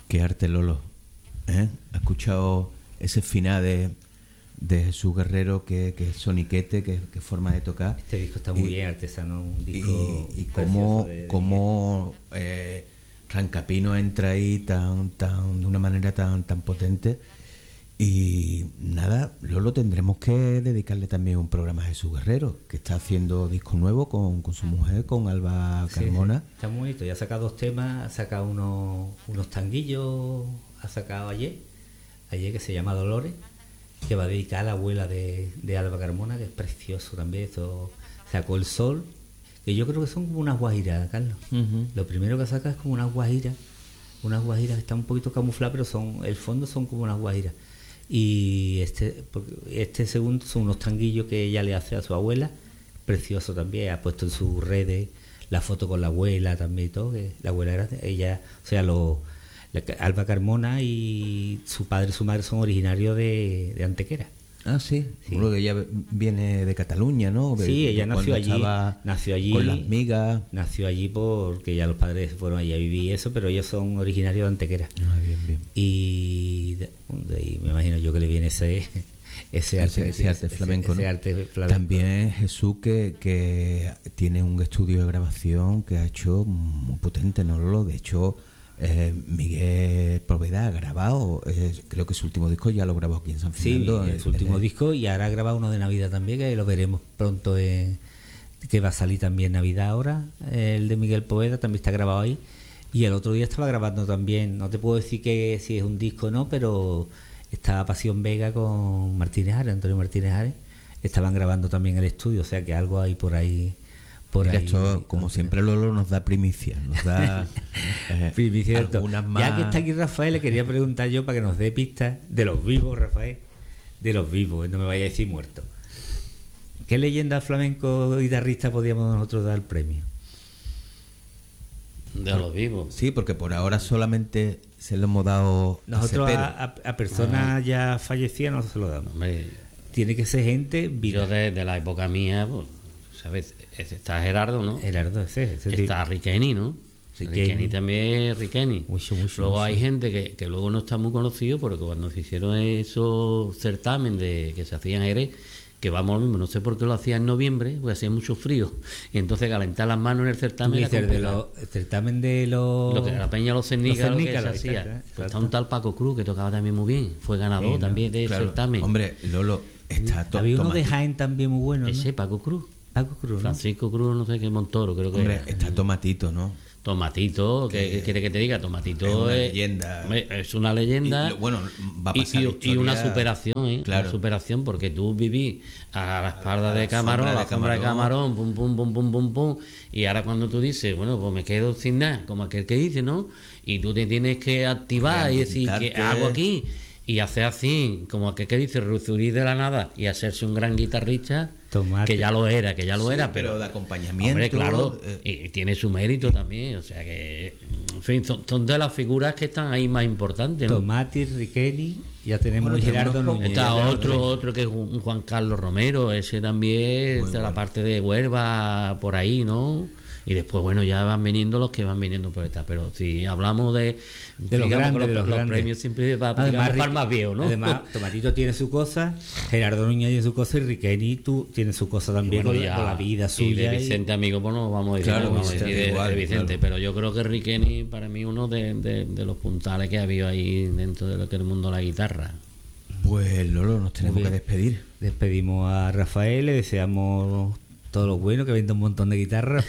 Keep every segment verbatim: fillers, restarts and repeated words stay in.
Qué arte, Lolo. ¿Eh? ¿Has escuchado ese final de, de Jesús Guerrero? Que, que soniquete, que, que forma de tocar. Este disco está muy y, bien artesano, un disco y, y cómo, de, de cómo eh, Rancapino entra ahí tan, tan, de una manera tan, tan potente. Y nada, Lolo, tendremos que dedicarle también un programa a Jesús Guerrero, que está haciendo disco nuevo con, con su mujer, con Alba Carmona. Sí, sí, está muy bonito, ya ha sacado dos temas, ha sacado unos, unos tanguillos, ha sacado ayer, ayer que se llama Dolores, que va a dedicar a la abuela de, de Alba Carmona, que es precioso también. Esto sacó El Sol, que yo creo que son como unas guajiras, Carlos. Uh-huh. Lo primero que saca es como unas guajiras, unas guajiras que están un poquito camufladas, pero son, el fondo son como unas guajiras. Y este este segundo son unos tanguillos que ella le hace a su abuela, precioso también. Ha puesto en sus redes la foto con la abuela también y todo, que la abuela era ella, o sea, lo, la, Alba Carmona y su padre y su madre son originarios de, de Antequera. Ah, sí, sí. Bueno, que ella viene de Cataluña, ¿no? Sí, ella nació allí, nació allí, con las migas. Nació allí porque ya los padres fueron allí a vivir eso, pero ellos son originarios de Antequera. Ah, bien, bien. Y de, de ahí me imagino yo que le viene ese ese arte, ese, ese arte flamenco, ese, ¿no? ese arte flamenco. También Jesús que, que tiene un estudio de grabación que ha hecho muy potente, ¿no? Lo de hecho. Eh, Miguel Poveda ha grabado, eh, creo que su último disco ya lo grabó aquí en San Fernando. Sí, el, su último el, disco, y ahora ha grabado uno de Navidad también, que lo veremos pronto, eh, que va a salir también Navidad ahora. Eh, el de Miguel Poveda también está grabado ahí, y el otro día estaba grabando también, no te puedo decir que si es un disco o no, pero estaba Pasión Vega con Martínez Ares, Antonio Martínez Ares, estaban grabando también el estudio, o sea que algo hay por ahí. Por Mira, ahí, esto, como siempre, Lolo nos da primicia, nos da eh, primicia algunas más. Ya que está aquí Rafael, le quería preguntar yo para que nos dé pistas de los vivos, Rafael, de los vivos, no me vaya a decir muerto. ¿Qué leyenda flamenco guitarrista podíamos nosotros dar el premio? De los vivos. Sí, porque por ahora solamente se lo hemos dado nosotros a, a, a, a personas ah. ya fallecidas no se lo damos. Hombre, tiene que ser gente viva. Yo de, de la época mía, pues, ¿sabes? Está Gerardo, ¿no? Gerardo, ese, ese está Riqueni, ¿no? Riqueni, Riqueni también es Riqueni. Mucho, mucho, luego mucho. Hay gente que, que luego no está muy conocido, porque cuando se hicieron esos certámenes de, que se hacían en Jerez, que vamos lo mismo, no sé por qué lo hacían en noviembre, porque hacía mucho frío, y entonces calentar las manos en el certamen era de lo, el certamen de los... Lo que la Peña Los Cernicas, lo que se exacto, hacía. exacto. Pues está un tal Paco Cruz, que tocaba también muy bien, fue ganador sí, también ¿no? de claro. certamen. Hombre, Lolo, está todo. Había uno de Jaén también muy bueno, ¿no? Ese, Paco Cruz. Paco Cruz, Francisco ¿no? Cruz, no sé qué, Montoro, creo que Hombre, era. está Tomatito, ¿no? Tomatito, ¿qué, ¿qué quiere que te diga? Tomatito es una es, leyenda. Es una leyenda. Y, bueno, va a pasar y, historia... y una superación, ¿eh? Claro. Una superación, porque tú viví a la espalda de Camarón, a la sombra de Camarón, pum, pum, pum, pum, pum, pum. Y ahora cuando tú dices, bueno, pues me quedo sin nada, como aquel que dice, ¿no? Y tú te tienes que activar y decir, ¿qué hago aquí? Y hacer así, como aquel que dice, resurgir de la nada y hacerse un gran guitarrista. Tomate. Que ya lo era, que ya lo sí, era, pero, pero de acompañamiento. Hombre, claro, eh, y tiene su mérito también, o sea que, en fin, son, son de las figuras que están ahí más importantes, ¿no? Tomati, Riqueni, ya tenemos bueno, Gerardo Núñez. Está otro, otro que es un Juan Carlos Romero, ese también, de bueno. la parte de Huelva, por ahí, ¿no? Y después, bueno, ya van viniendo los que van viniendo por esta. Pero si hablamos de, de los grandes, los, de los, los grandes. premios siempre va además, a más viejo, ¿no? Además, Tomatito tiene su cosa, Gerardo Núñez tiene su cosa y Riqueni tú tiene su cosa también bueno, con, ya, con la vida suya. Y de Vicente, y... amigo, pues no vamos a decir, claro, no, vamos Vicente, a decir de, igual, de Vicente. Claro. Pero yo creo que Riqueni, para mí, uno de, de, de los puntales que ha habido ahí dentro de lo que es el mundo de la guitarra. Pues Lolo, nos tenemos que despedir. Despedimos a Rafael, le deseamos todo lo bueno, que venda un montón de guitarras.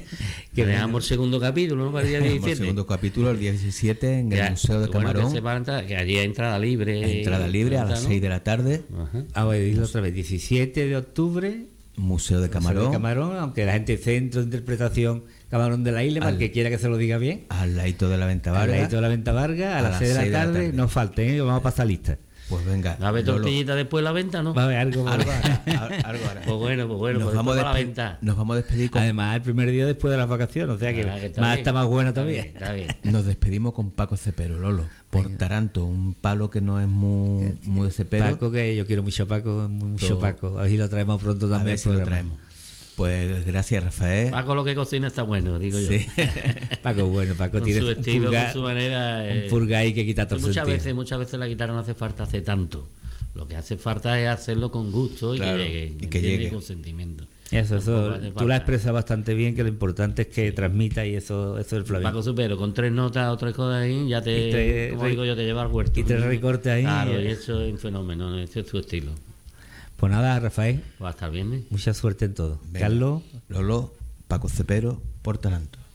Que veamos el segundo capítulo, ¿no? Para el día diecisiete. El segundo capítulo, el día diecisiete, en el ya, Museo de Camarón. Bueno, que, entrar, que allí hay entrada libre. Entrada libre a las ¿no? seis de la tarde. Ajá. Ah, voy a decirlo otra vez, diecisiete de octubre. Museo de Camarón. Museo de Camarón, aunque la gente centro de interpretación Camarón de la Isla, para el que quiera que se lo diga bien. Al ladito de la Venta Vargas. Al ladito de la Venta Vargas, a, a las seis de la tarde, tarde. No falten, ¿eh? Vamos a pasar lista. Pues venga. ¿Va a haber tortillita después de la venta, no? Va a haber algo. algo, hará, algo hará. Pues bueno, pues bueno, nos pues vamos a la venta. Nos vamos a despedir con... Además, el primer día después de las vacaciones, o sea que, ah, que está, más, está más bueno todavía. Está bien, está bien. Nos despedimos con Paco Cepero, Lolo. Por venga. Taranto, un palo que no es muy, muy de Cepero. Paco, que yo quiero mucho Paco, mucho Todo. Paco. A ver si lo traemos pronto también. A ver si lo traemos. Pues gracias, Rafael. Paco lo que cocina está bueno, digo yo. Sí. Paco, bueno, Paco Con tiene su estilo, un purga, con su manera. eh, un purga ahí que quita todo el muchas sentido. veces, muchas veces la guitarra no hace falta hacer tanto. Lo que hace falta es hacerlo con gusto y Claro, que llegue, y que ¿entiendes? llegue. Con sentimiento. Eso, eso, Tampoco hace tú falta. la expresas bastante bien, que lo importante es que transmita y eso, eso es el flamenco. Paco Supero, con tres notas o tres cosas ahí, ya te, Y tres como re- digo yo, te lleva al huerto. y tres recortes ahí, Claro, y- y eso es un fenómeno, ¿no? Ese es tu estilo. Pues nada, Rafael, Va a estar bien, ¿eh? mucha suerte en todo. Venga. Carlos, Lolo, Paco Cepero, por talento.